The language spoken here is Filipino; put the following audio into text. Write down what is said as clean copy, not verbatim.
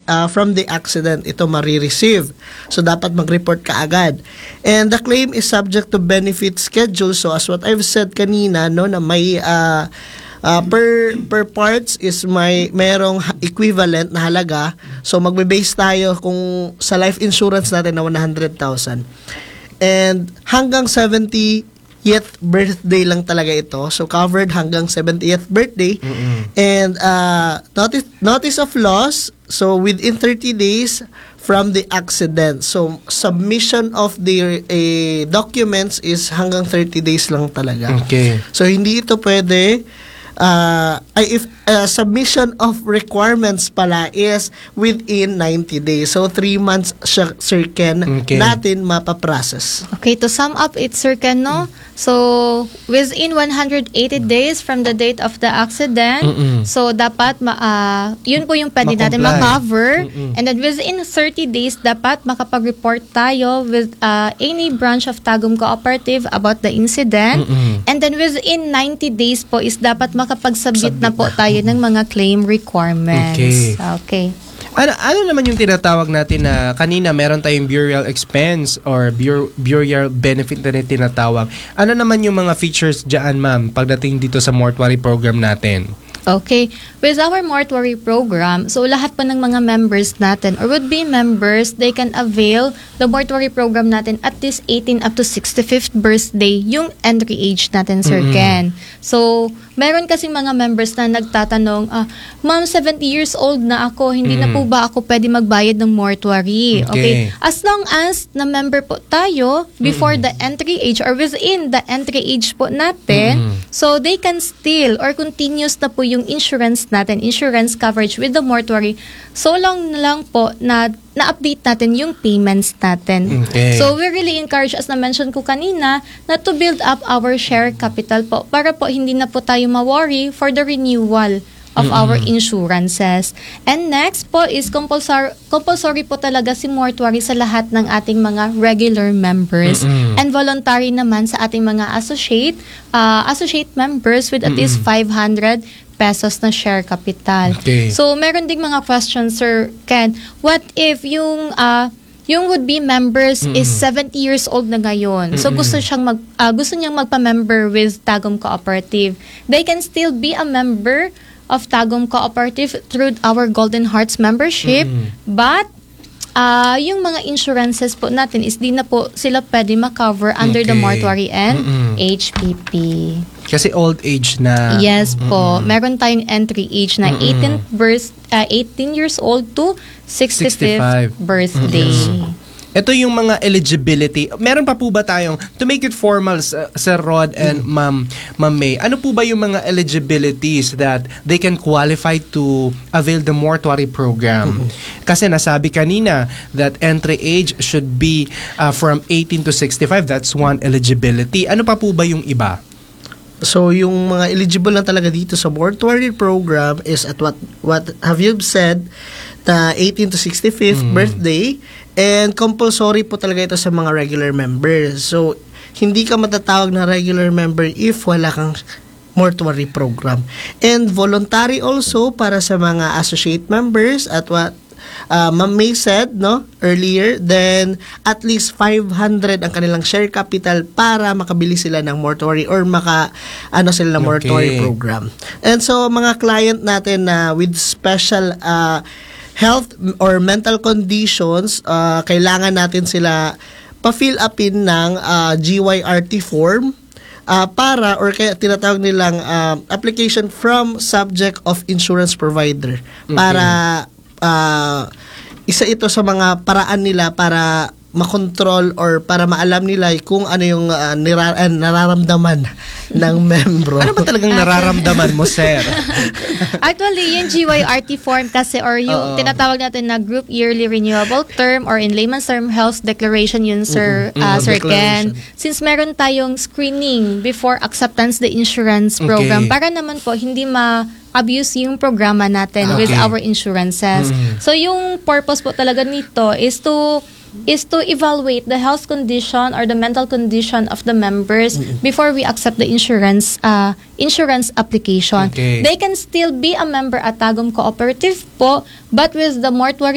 from the accident ito marireceive. So dapat mag-report ka agad. And the claim is subject to benefit schedule. So as what I've said kanina, no, na may per parts is merong equivalent na halaga. So magbe-base tayo kung sa life insurance natin na 100,000. And hanggang 70th birthday lang talaga ito. So covered hanggang 70th birthday. And notice of loss, so within 30 days from the accident. So submission of the documents is hanggang 30 days lang talaga. Okay. So hindi ito pwede if submission of requirements pala is within 90 days. So 3 months siya, Sir Ken, natin mapaprocess. Okay, to sum up it, Sir Ken, no? So, within 180 days from the date of the accident, so dapat yun po yung pwede natin ma-cover. And then within 30 days, dapat makapag-report tayo with any branch of Tagum Cooperative about the incident. And then within 90 days po is dapat makapag-submit na po tayo ng mga claim requirements. Okay. Ano naman yung tinatawag natin na kanina meron tayong burial expense or burial benefit na rin tinatawag. Ano naman yung mga features dyan, ma'am, pagdating dito sa mortuary program natin? Okay. With our mortuary program, so lahat po ng mga members natin or would-be members, they can avail the mortuary program natin at this 18 up to 65th birthday, yung entry age natin, Sir Ken. So, meron kasing mga members na nagtatanong, Ma'am, 70 years old na ako, hindi na po ba ako pwede magbayad ng mortuary? Okay. As long as na member po tayo before the entry age or within the entry age po natin, so they can still or continuous na po yung insurance natin, insurance coverage with the mortuary, so long na lang po na na-update natin yung payments natin. So, we really encourage, as na-mention ko kanina, na to build up our share capital po para po hindi na po tayo ma-worry for the renewal of our insurances. And next po is compulsory po talaga si mortuary sa lahat ng ating mga regular members. And voluntary naman sa ating mga associate members with at least 500 pesos na share capital. So, meron ding mga questions, Sir Ken. What if yung would-be members is 70 years old na ngayon. So, gusto niyang magpa-member with Tagum Cooperative. They can still be a member of Tagum Cooperative through our Golden Hearts membership. But, yung mga insurances po natin is di na po sila pwede ma-cover under the mortuary and HPP. Kasi old age na. Yes po. Meron tayong entry age na 18 years old to 65th birthday. Ito yung mga eligibility. Meron pa po ba tayong, to make it formal, Sir Rod and Ma'am May, ano po ba yung mga eligibilities that they can qualify to avail the mortuary program? Kasi nasabi kanina that entry age should be from 18 to 65. That's one eligibility. Ano pa po ba yung iba? So, yung mga eligible lang talaga dito sa mortuary program is at what have you said, na 18 to 65th birthday, and compulsory po talaga ito sa mga regular members. So, hindi ka matatawag na regular member if wala kang mortuary program. And voluntary also para sa mga associate members at what Ma'am May said earlier, then at least 500 ang kanilang share capital para makabili sila ng mortuary or sila ng mortuary program. And so mga client natin na with special health or mental conditions, kailangan natin sila pa-fill upin ng GYRT form para or kaya tinatawag nilang application from subject of insurance provider para isa ito sa mga paraan nila para makontrol or para maalam nila kung ano yung nararamdaman ng membro. Ano ba talagang nararamdaman mo, sir? Actually, yung GYRT form kasi or yung tinatawag natin na Group Yearly Renewable Term or in layman's term, Health Declaration yun, Sir Ken. Since meron tayong screening before acceptance the insurance program, para naman po hindi abuse yung programa natin with our insurances. So, yung purpose po talaga nito is to evaluate the health condition or the mental condition of the members before we accept the insurance application. They can still be a member at Tagum Cooperative po, but with the mortuary